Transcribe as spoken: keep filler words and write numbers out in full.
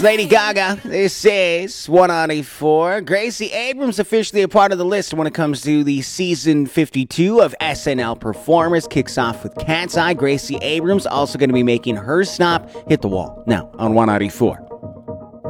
Lady Gaga, this is one ninety-four. Gracie Abrams officially a part of the list when it comes to the season fifty-two of S N L Performers. Kicks off with Cat's Eye. Gracie Abrams also going to be making her stop hit the wall now on one ninety-four.